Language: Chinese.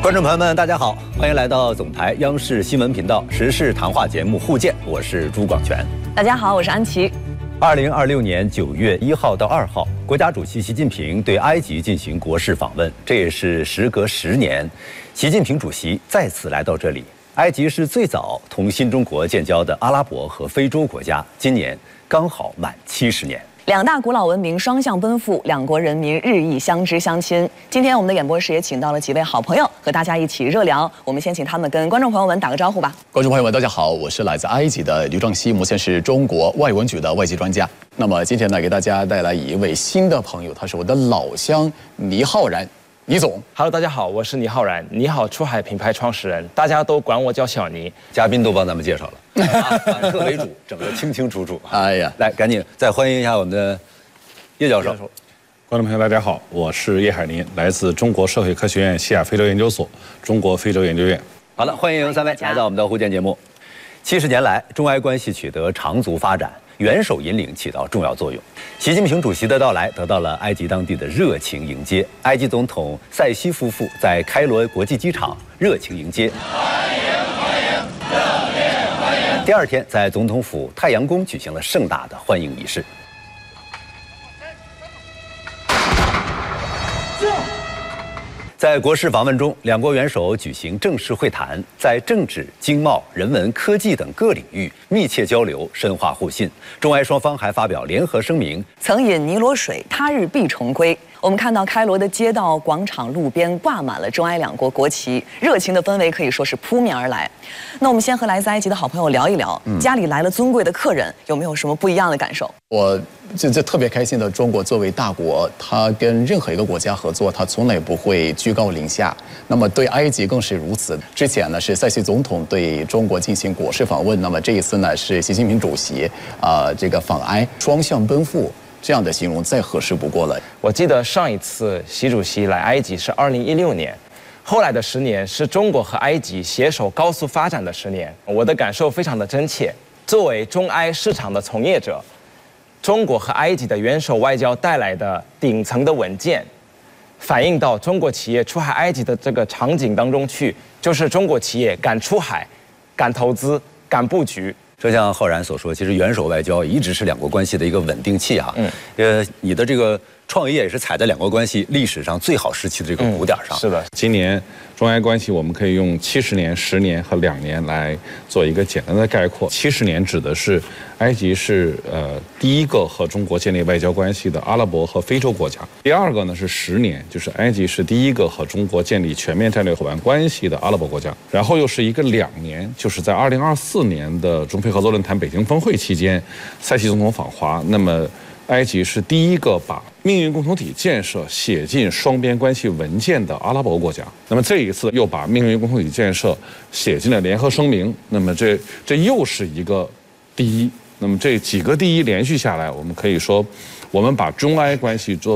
观众朋友们，大家好，欢迎来到总台央视新闻频道时事谈话节目《互鉴》，我是朱广权。 大家好，我是安琪。 2026年9月1号到2号，国家主席习近平对埃及进行国事访问，这也是时隔10年，习近平主席再次来到这里。埃及是最早同新中国建交的阿拉伯和非洲国家，今年刚好满70年。 两大古老文明双向奔赴，两国人民日益相知相亲。今天我们的演播室也请到了几位好朋友，和大家一起热聊。我们先请他们跟观众朋友们打个招呼吧。 观众朋友们，大家好，我是来自埃及的刘正熙，目前是中国外文局的外籍专家。那么今天呢，给大家带来一位新的朋友，他是我的老乡倪浩然。倪总 ，Hello， 大家好，我是倪浩然，倪好出海品牌创始人，大家都管我叫小倪。 嘉宾都帮咱们介绍了，反客为主，整个清清楚楚。 哎呀， 来，赶紧再欢迎一下我们的叶教授。 观众朋友，大家好，我是叶海林，来自中国社会科学院西亚非洲研究所、中国非洲研究院。 好了，欢迎3位来到我们的互鉴节目。70年来，中埃关系取得长足发展，元首引领起到重要作用。习近平主席的到来得到了埃及当地的热情迎接。埃及总统塞西夫妇在开罗国际机场热情迎接。欢迎，热烈欢迎。第二天，在总统府太阳宫举行了盛大的欢迎仪式。在国事访问中，两国元首举行正式会谈，在政治、经贸、人文、科技等各领域密切交流，深化互信。中埃双方还发表联合声明： 曾饮尼罗水，他日必重归。我们看到开罗的街道、广场、路边挂满了中埃两国国旗，热情的氛围可以说是扑面而来。那我们先和来自埃及的好朋友聊一聊，家里来了尊贵的客人，有没有什么不一样的感受？ 我这特别开心的，中国作为大国，它跟任何一个国家合作，它从来不会居高临下。那么对埃及更是如此。之前呢是塞西总统对中国进行国事访问，那么这一次呢是习近平主席这个访埃，双向奔赴。这样的形容再合适不过了。 我记得上一次习主席来埃及是2016年，后来的10年是中国和埃及携手高速发展的10年。我的感受非常的真切。作为中埃市场的从业者，中国和埃及的元首外交带来的顶层的稳健，反映到中国企业出海埃及的这个场景当中去，就是中国企业敢出海、敢投资、敢布局。 正像浩然所说，其实元首外交一直是两国关系的一个稳定器啊。你的这个创业也是踩在两国关系历史上最好时期的这个鼓点上。 是的， 今年中埃关系我们可以用70年、10年和2年来做一个简单的概括。70年指的是埃及是第一个和中国建立外交关系的阿拉伯和非洲国家。第二个呢是10年，就是埃及是第一个和中国建立全面战略伙伴关系的阿拉伯国家。然后又是一个2年，就是在2024年的中非合作论坛北京峰会期间，塞西总统访华。那么埃及是第一个把命运共同体建设写进双边关系文件的阿拉伯国家。那么这一次又把命运共同体建设写进了联合声明。那么这又是一个第一。那么这几个第一连续下来，我们可以说，我们把中埃关系做